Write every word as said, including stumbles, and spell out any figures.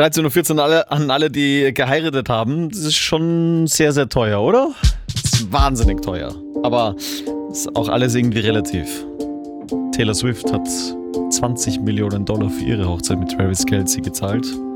dreizehn Uhr vierzehn alle, an alle, die geheiratet haben. Das ist schon sehr, sehr teuer, oder? Das ist wahnsinnig teuer. Aber ist auch alles irgendwie relativ. Taylor Swift hat zwanzig Millionen Dollar für ihre Hochzeit mit Travis Kelce gezahlt.